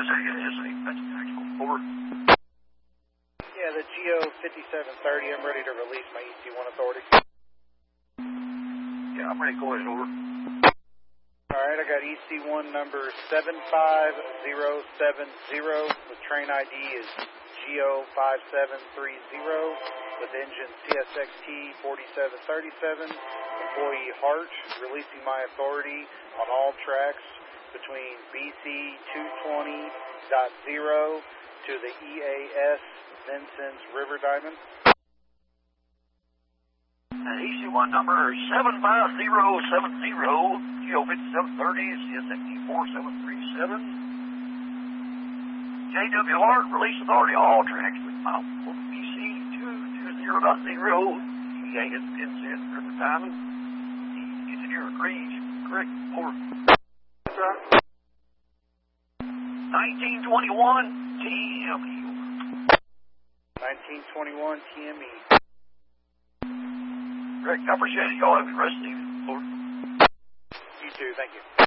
That's actual. Over. Yeah, the GO 5730, I'm ready to release my EC1 authority. Yeah, I'm ready to go ahead. Over. Alright, I got EC1 number 75070. The train ID is GO 5730 with engine CSXT 4737. Employee Hart, releasing my authority on all tracks between BC 220.0 to the EAS Vincennes River Diamond. EC1 number 75070, GO 5730, CSXT 4737. JW Hart, release authority all tracks with mount BC 220.0, EAS Vincennes River Diamond. Engineer agrees. Correct. Over. 1921 TME. 1921 TME. Correct. I appreciate it. Y'all have a good rest of the evening. Over. You too. Thank you.